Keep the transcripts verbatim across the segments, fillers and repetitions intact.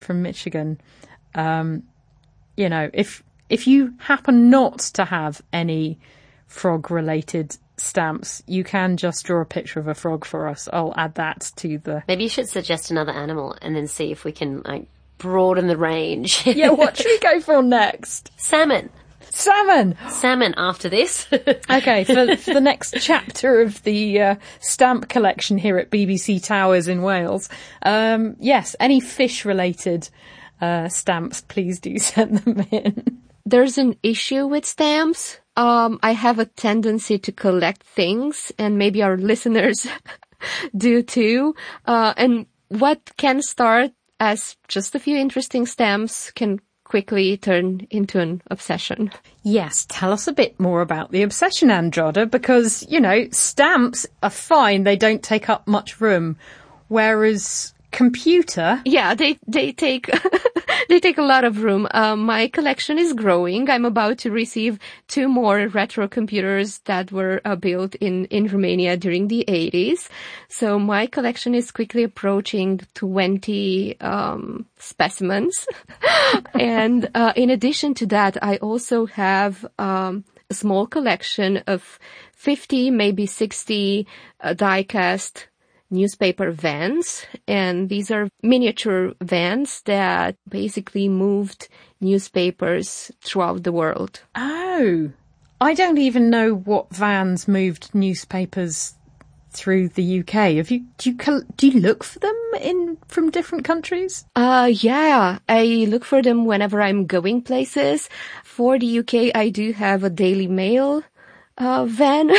from Michigan. Um, you know, if if you happen not to have any frog-related stamps, you can just draw a picture of a frog for us. I'll add that to the... Maybe you should suggest another animal and then see if we can, like, broaden the range. Yeah, what should we go for next? Salmon. Salmon! Salmon after this. Okay, for, for the next chapter of the uh, stamp collection here at B B C Towers in Wales, um, yes, any fish-related uh, stamps, please do send them in. There's an issue with stamps. Um, I have a tendency to collect things, and maybe our listeners do too. Uh, and what can start as just a few interesting stamps can quickly turn into an obsession. Yes, tell us a bit more about the obsession, Andrada, because, you know, stamps are fine. They don't take up much room, whereas computer... Yeah, they, they take... They take a lot of room. Uh, my collection is growing. I'm about to receive two more retro computers that were uh, built in, in Romania during the eighties. So my collection is quickly approaching twenty um, specimens. And uh, in addition to that, I also have um, a small collection of fifty, maybe sixty uh, die-cast newspaper vans, and these are miniature vans that basically moved newspapers throughout the world. Oh, I don't even know what vans moved newspapers through the U K. Have you do you do you look for them in from different countries? Uh yeah, I look for them whenever I'm going places. For the U K, I do have a Daily Mail uh van.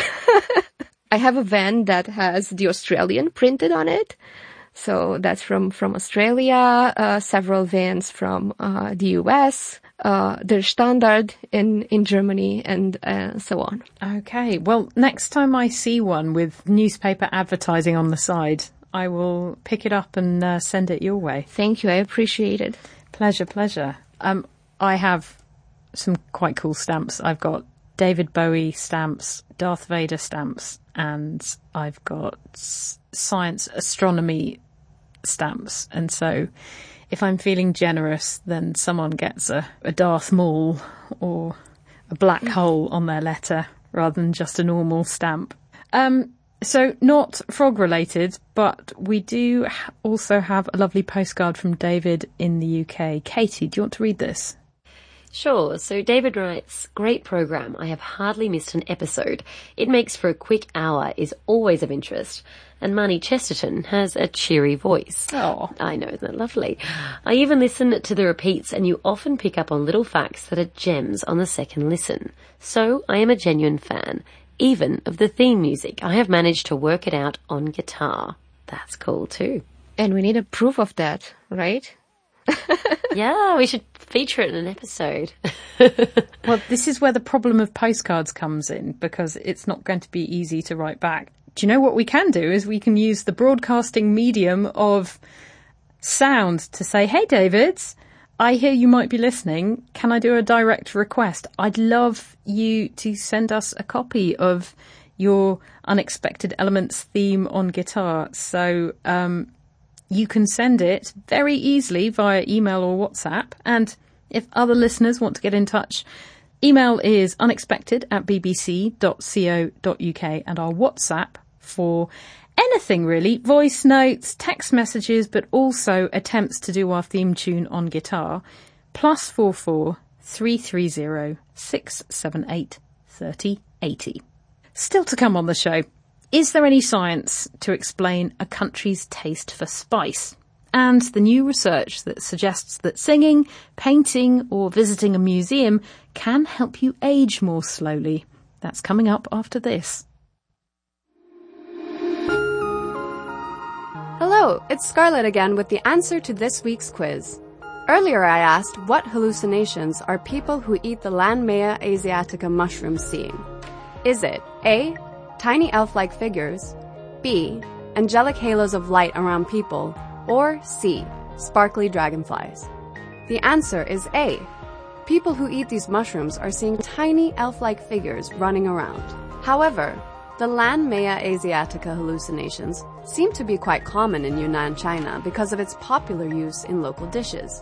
I have a van that has the Australian printed on it. So that's from, from Australia, uh, several vans from, uh, the U S, uh, Der Standard in, in Germany, and, uh, so on. Okay. Well, next time I see one with newspaper advertising on the side, I will pick it up and uh, send it your way. Thank you. I appreciate it. Pleasure, pleasure. Um, I have some quite cool stamps. I've got David Bowie stamps, Darth Vader stamps, and I've got science astronomy stamps. And so if I'm feeling generous, then someone gets a, a Darth Maul or a black hole on their letter rather than just a normal stamp. Um, so not frog related, but we do also have a lovely postcard from David in the U K. Katie, do you want to read this? Sure. So David writes, great program. I have hardly missed an episode. It makes for a quick hour, is always of interest. And Marnie Chesterton has a cheery voice. Oh, I know, isn't that lovely? I even listen to the repeats, and you often pick up on little facts that are gems on the second listen. So I am a genuine fan, even of the theme music. I have managed to work it out on guitar. That's cool too. And we need a proof of that, right? Yeah, we should feature it in an episode. Well, this is where the problem of postcards comes in, because it's not going to be easy to write back. Do you know what we can do is we can use the broadcasting medium of sound to say, hey, David, I hear you might be listening. Can I do a direct request? I'd love you to send us a copy of your Unexpected Elements theme on guitar. So, um, you can send it very easily via email or WhatsApp. And if other listeners want to get in touch, email is unexpected at bbc dot co dot uk, and our WhatsApp for anything really, voice notes, text messages, but also attempts to do our theme tune on guitar, plus four four three three zero six seven eight thirty eighty. Still to come on the show. Is there any science to explain a country's taste for spice? And the new research that suggests that singing, painting, or visiting a museum can help you age more slowly. That's coming up after this. Hello, it's Scarlett again with the answer to this week's quiz. Earlier I asked what hallucinations are people who eat the Lanmea asiatica mushroom seeing? Is it A, tiny elf-like figures, B, angelic halos of light around people, or C, sparkly dragonflies? The answer is A. People who eat these mushrooms are seeing tiny elf-like figures running around. However, the Lanmea asiatica hallucinations seem to be quite common in Yunnan, China because of its popular use in local dishes.